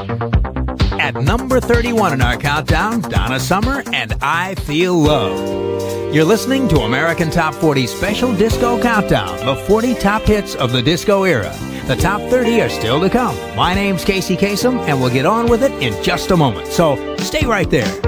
At number 31 in our countdown, Donna Summer and I Feel Loved. You're listening to American Top 40 Special Disco Countdown, the 40 top hits of the disco era. The top 30 are still to come. My name's Casey Kasem, and we'll get on with it in just a moment. So stay right there.